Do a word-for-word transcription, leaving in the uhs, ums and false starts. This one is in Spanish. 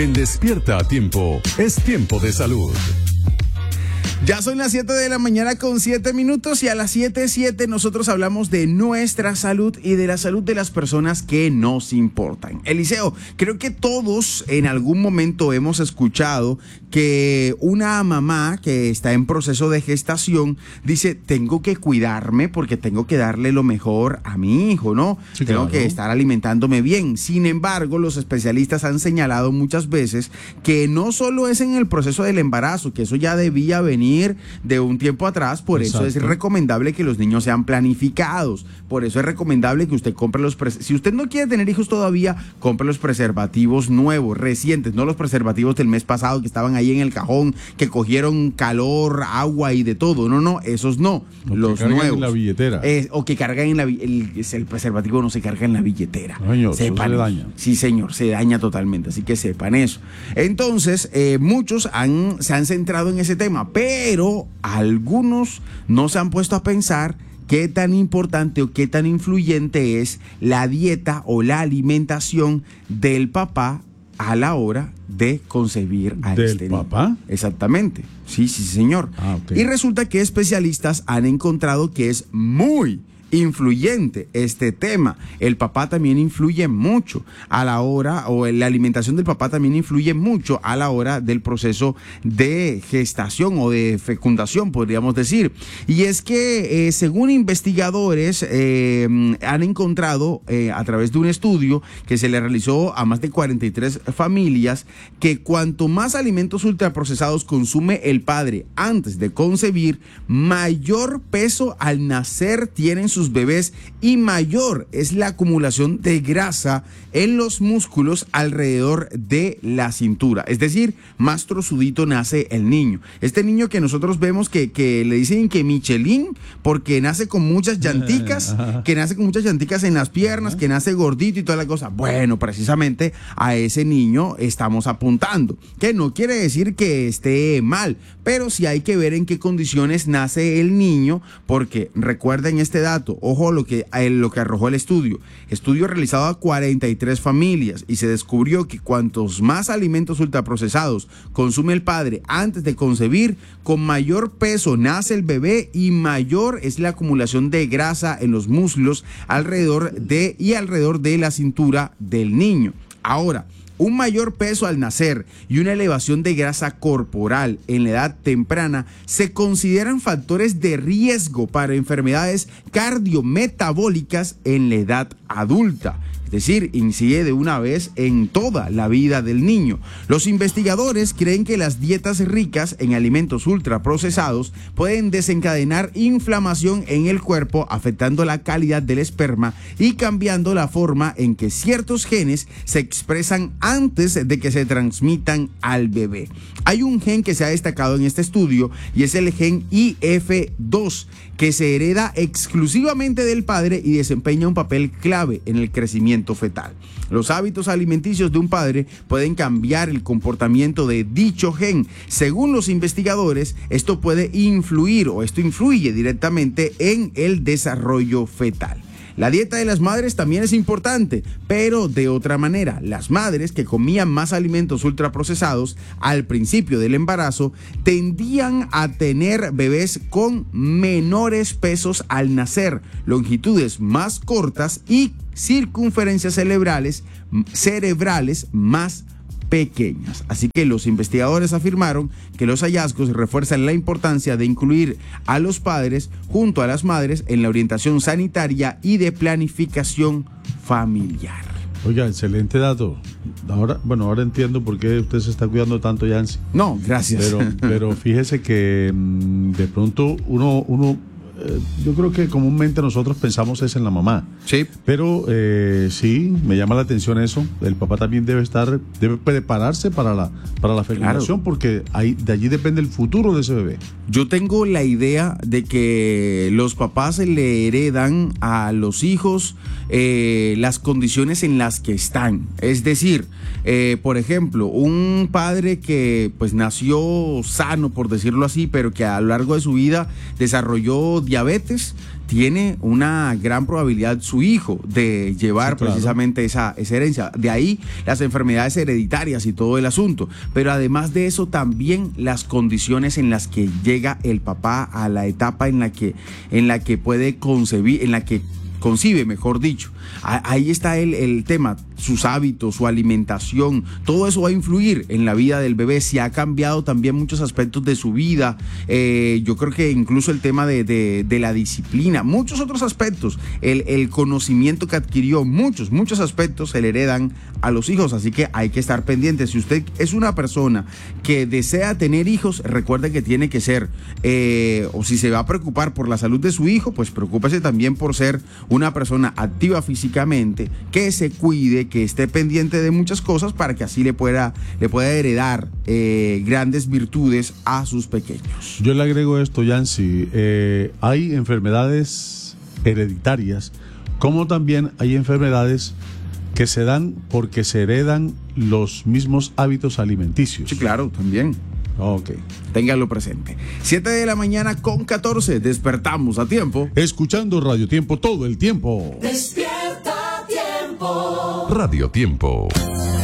En Despierta a Tiempo, es tiempo de salud. Ya son las siete de la mañana con siete minutos y a las siete siete nosotros hablamos de nuestra salud y de la salud de las personas que nos importan. Eliseo, creo que todos en algún momento hemos escuchado que una mamá que está en proceso de gestación dice, tengo que cuidarme porque tengo que darle lo mejor a mi hijo, ¿no? Sí, tengo claro. que estar alimentándome bien. Sin embargo, los especialistas han señalado muchas veces que no solo es en el proceso del embarazo, que eso ya debía venir de un tiempo atrás, por Exacto. eso es recomendable que los niños sean planificados, por eso es recomendable que usted compre los, pres- si usted no quiere tener hijos todavía, compre los preservativos nuevos, recientes, no los preservativos del mes pasado que estaban ahí en el cajón, que cogieron calor, agua y de todo, no, no, esos no, O los que cargan nuevos. en la billetera. Eh, o que cargan en la bi- el, es el preservativo no se carga en la billetera. No, señor, eso Sepan se eso. daña. Sí, señor, se daña totalmente, así que sepan eso. Entonces, eh, muchos han, se han centrado en ese tema, pero algunos no se han puesto a pensar qué tan importante o qué tan influyente es la dieta o la alimentación del papá a la hora de concebir a ¿Del este niño. papá? Exactamente, sí, sí, señor. Ah, ok. Y resulta que especialistas han encontrado que es muy influyente este tema. El papá también influye mucho a la hora, o la alimentación del papá también influye mucho a la hora del proceso de gestación o de fecundación, podríamos decir. Y es que eh, según investigadores eh, han encontrado eh, a través de un estudio que se le realizó a más de cuarenta y tres familias, que cuanto más alimentos ultraprocesados consume el padre antes de concebir, mayor peso al nacer tienen sus bebés y mayor es la acumulación de grasa en los músculos alrededor de la cintura. Es decir, más trozudito nace el niño. Este niño que nosotros vemos que, que le dicen que Michelin, porque nace con muchas llanticas, que nace con muchas llanticas en las piernas, que nace gordito y toda la cosa. Bueno, precisamente a ese niño estamos apuntando, que no quiere decir que esté mal, pero sí hay que ver en qué condiciones nace el niño, porque recuerden este dato. Ojo lo que, lo que arrojó el estudio. Estudio realizado a cuarenta y tres familias y se descubrió que cuantos más alimentos ultraprocesados consume el padre antes de concebir, con mayor peso nace el bebé y mayor es la acumulación de grasa en los músculos alrededor de y alrededor de la cintura del niño. Ahora, un mayor peso al nacer y una elevación de grasa corporal en la edad temprana se consideran factores de riesgo para enfermedades cardiometabólicas en la edad adulta. Es decir, incide de una vez en toda la vida del niño. Los investigadores creen que las dietas ricas en alimentos ultraprocesados pueden desencadenar inflamación en el cuerpo, afectando la calidad del esperma y cambiando la forma en que ciertos genes se expresan antes de que se transmitan al bebé. Hay un gen que se ha destacado en este estudio y es el gen I F dos, que se hereda exclusivamente del padre y desempeña un papel clave en el crecimiento fetal. Los hábitos alimenticios de un padre pueden cambiar el comportamiento de dicho gen. Según los investigadores, esto puede influir o esto influye directamente en el desarrollo fetal. La dieta de las madres también es importante, pero de otra manera. Las madres que comían más alimentos ultraprocesados al principio del embarazo tendían a tener bebés con menores pesos al nacer, longitudes más cortas y circunferencias cerebrales, cerebrales más pequeñas. Así que los investigadores afirmaron que los hallazgos refuerzan la importancia de incluir a los padres junto a las madres en la orientación sanitaria y de planificación familiar. Oiga, excelente dato. Ahora, bueno, ahora entiendo por qué usted se está cuidando tanto, Yancy. No, gracias. Pero, pero fíjese que mmm, de pronto uno, uno eh, yo creo que comúnmente nosotros pensamos es en la mamá. Sí. Pero eh, sí, me llama la atención eso. El papá también debe estar, debe prepararse para la, para la fecundación, claro, porque ahí, de allí depende el futuro de ese bebé. Yo tengo la idea de que los papás le heredan a los hijos eh, las condiciones en las que están. Es decir, eh, por ejemplo, un padre que pues nació sano, por decirlo así, pero que a lo largo de su vida desarrolló diabetes, tiene una gran probabilidad su hijo de llevar sí, claro. precisamente esa, esa herencia. De ahí las enfermedades hereditarias y todo el asunto. Pero además de eso, también las condiciones en las que llega el papá a la etapa en la que, en la que puede concebir, en la que concibe, mejor dicho. Ahí está el, el tema, sus hábitos, su alimentación, todo eso va a influir en la vida del bebé. Si ha cambiado también muchos aspectos de su vida, eh, yo creo que incluso el tema de, de, de la disciplina, muchos otros aspectos, el, el conocimiento que adquirió, muchos, muchos aspectos se le heredan a los hijos, así que hay que estar pendientes. Si usted es una persona que desea tener hijos, recuerde que tiene que ser, eh, o si se va a preocupar por la salud de su hijo, pues preocúpese también por ser una persona activa físicamente, que se cuide, que esté pendiente de muchas cosas para que así le pueda, le pueda heredar eh, grandes virtudes a sus pequeños. Yo le agrego esto, Yancy, eh, hay enfermedades hereditarias, como también hay enfermedades que se dan porque se heredan los mismos hábitos alimenticios. Sí, claro, también. Ok. Ténganlo presente. siete de la mañana con catorce, despertamos a tiempo. Escuchando Radio Tiempo todo el tiempo. Despierta a tiempo. Radio Tiempo.